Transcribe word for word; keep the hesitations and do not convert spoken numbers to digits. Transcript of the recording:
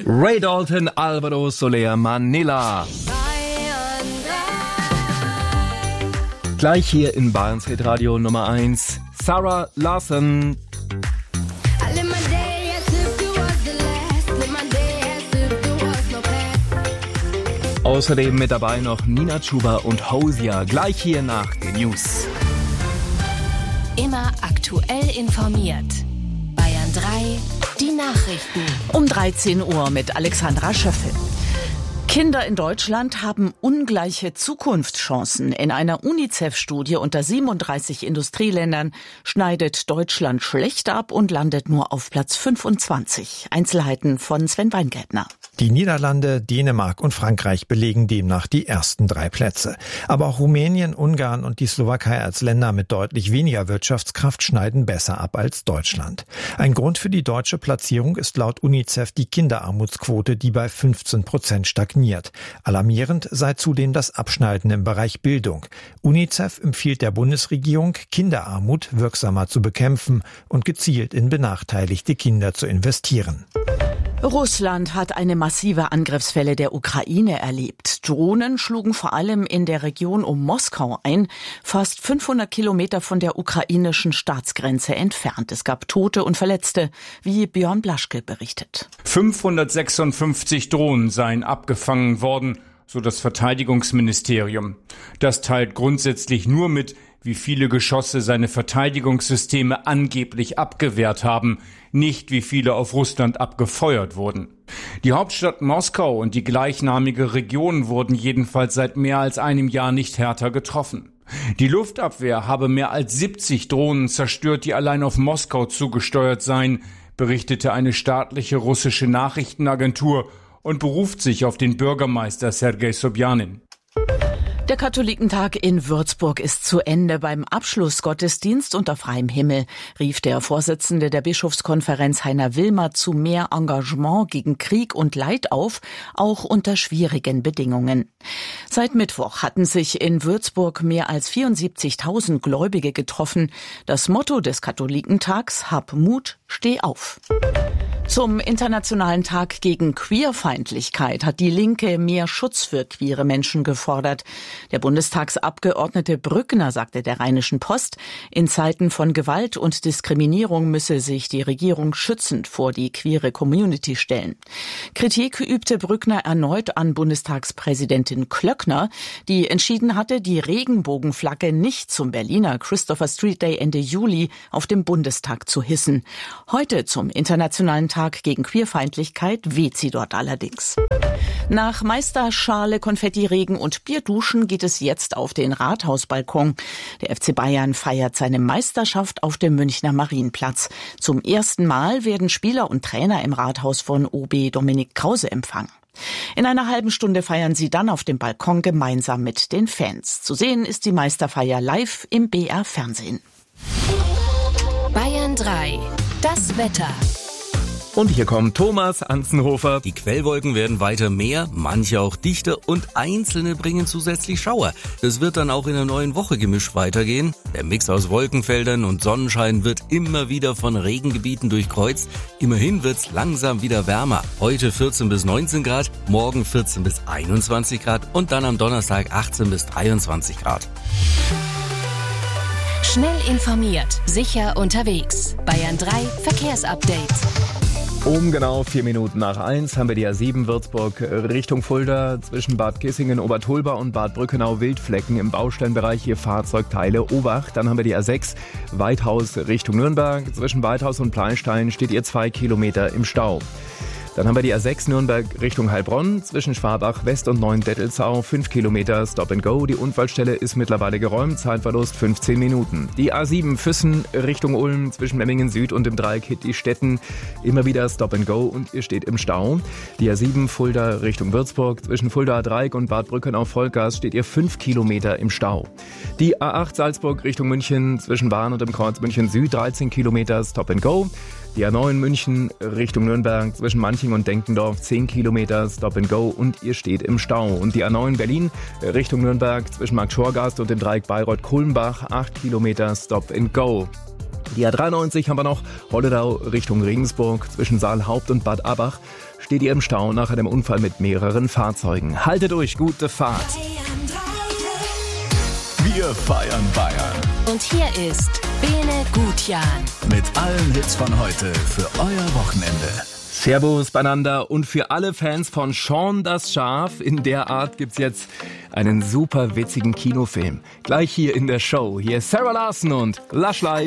Ray Dalton, Alvaro Soler, Manila. Gleich hier in Bayerns Hitradio Nummer eins, Sarah Larson. Außerdem mit dabei noch Nina Chuba und Hosier, gleich hier nach den News. Immer aktuell informiert. Bayern drei, die Nachrichten. Um dreizehn Uhr mit Alexandra Schöffel. Kinder in Deutschland haben ungleiche Zukunftschancen. In einer UNICEF-Studie unter siebenunddreißig Industrieländern schneidet Deutschland schlecht ab und landet nur auf Platz fünfundzwanzig. Einzelheiten von Sven Weingärtner. Die Niederlande, Dänemark und Frankreich belegen demnach die ersten drei Plätze. Aber auch Rumänien, Ungarn und die Slowakei als Länder mit deutlich weniger Wirtschaftskraft schneiden besser ab als Deutschland. Ein Grund für die deutsche Platzierung ist laut UNICEF die Kinderarmutsquote, die bei fünfzehn Prozent stagniert. Alarmierend sei zudem das Abschneiden im Bereich Bildung. UNICEF empfiehlt der Bundesregierung, Kinderarmut wirksamer zu bekämpfen und gezielt in benachteiligte Kinder zu investieren. Russland hat eine massive Angriffswelle der Ukraine erlebt. Drohnen schlugen vor allem in der Region um Moskau ein, fast fünfhundert Kilometer von der ukrainischen Staatsgrenze entfernt. Es gab Tote und Verletzte, wie Björn Blaschke berichtet. fünfhundertsechsundfünfzig Drohnen seien abgefangen worden, so das Verteidigungsministerium. Das teilt grundsätzlich nur mit, wie viele Geschosse seine Verteidigungssysteme angeblich abgewehrt haben, nicht wie viele auf Russland abgefeuert wurden. Die Hauptstadt Moskau und die gleichnamige Region wurden jedenfalls seit mehr als einem Jahr nicht härter getroffen. Die Luftabwehr habe mehr als siebzig Drohnen zerstört, die allein auf Moskau zugesteuert seien, berichtete eine staatliche russische Nachrichtenagentur und beruft sich auf den Bürgermeister Sergei Sobjanin. Der Katholikentag in Würzburg ist zu Ende. Beim Abschlussgottesdienst unter freiem Himmel rief der Vorsitzende der Bischofskonferenz Heiner Wilmer zu mehr Engagement gegen Krieg und Leid auf, auch unter schwierigen Bedingungen. Seit Mittwoch hatten sich in Würzburg mehr als vierundsiebzigtausend Gläubige getroffen. Das Motto des Katholikentags: Hab Mut, steh auf. Zum Internationalen Tag gegen Queerfeindlichkeit hat die Linke mehr Schutz für queere Menschen gefordert. Der Bundestagsabgeordnete Brückner sagte der Rheinischen Post, in Zeiten von Gewalt und Diskriminierung müsse sich die Regierung schützend vor die queere Community stellen. Kritik übte Brückner erneut an Bundestagspräsidentin Klöckner, die entschieden hatte, die Regenbogenflagge nicht zum Berliner Christopher Street Day Ende Juli auf dem Bundestag zu hissen. Heute zum Internationalen Tag gegen Queerfeindlichkeit weht sie dort allerdings. Nach Meisterschale, Konfettiregen und Bierduschen geht es jetzt auf den Rathausbalkon. Der F C Bayern feiert seine Meisterschaft auf dem Münchner Marienplatz. Zum ersten Mal werden Spieler und Trainer im Rathaus von O B Dominik Krause empfangen. In einer halben Stunde feiern sie dann auf dem Balkon gemeinsam mit den Fans. Zu sehen ist die Meisterfeier live im B R Fernsehen. Bayern drei, das Wetter. Und hier kommt Thomas Anzenhofer. Die Quellwolken werden weiter mehr, manche auch dichter und einzelne bringen zusätzlich Schauer. Das wird dann auch in der neuen Woche gemischt weitergehen. Der Mix aus Wolkenfeldern und Sonnenschein wird immer wieder von Regengebieten durchkreuzt. Immerhin wird's langsam wieder wärmer. Heute vierzehn bis neunzehn Grad, morgen vierzehn bis einundzwanzig Grad und dann am Donnerstag achtzehn bis dreiundzwanzig Grad. Schnell informiert, sicher unterwegs. Bayern drei Verkehrsupdate. Um genau vier Minuten nach eins haben wir die A sieben Würzburg Richtung Fulda zwischen Bad Kissingen, Obertolba und Bad Brückenau Wildflecken im Baustellenbereich, hier Fahrzeugteile Obacht. Dann haben wir die A sechs Weithaus Richtung Nürnberg. Zwischen Weithaus und Pleinstein steht ihr zwei Kilometer im Stau. Dann haben wir die A sechs Nürnberg Richtung Heilbronn, zwischen Schwabach West und Neuendettelsau, fünf Kilometer Stop and Go. Die Unfallstelle ist mittlerweile geräumt, Zeitverlust fünfzehn Minuten. Die A sieben Füssen Richtung Ulm, zwischen Memmingen Süd und dem Dreieck Hitti-Stetten, immer wieder Stop and Go und ihr steht im Stau. Die A sieben Fulda Richtung Würzburg, zwischen Fulda Dreieck und Bad Brückenau Vollgas steht ihr fünf Kilometer im Stau. Die A acht Salzburg Richtung München, zwischen Bahn und dem Kreuz München Süd, dreizehn Kilometer Stop and Go. Die A neun München Richtung Nürnberg, zwischen Manching und Denkendorf, zehn Kilometer Stop and Go und ihr steht im Stau. Und die A neun Berlin Richtung Nürnberg, zwischen Markt Schorgast und dem Dreieck Bayreuth-Kulmbach, acht Kilometer Stop and Go. Die A dreiundneunzig haben wir noch, Holledau Richtung Regensburg, zwischen Saalhaupt und Bad Abach steht ihr im Stau nach einem Unfall mit mehreren Fahrzeugen. Haltet durch, gute Fahrt. Wir feiern Bayern. Und hier ist Bene Gutjan. Mit allen Hits von heute für euer Wochenende. Servus beieinander und für alle Fans von Shaun das Schaf, in der Art gibt's jetzt einen super witzigen Kinofilm. Gleich hier in der Show. Hier ist Sarah Larson und Lush Life.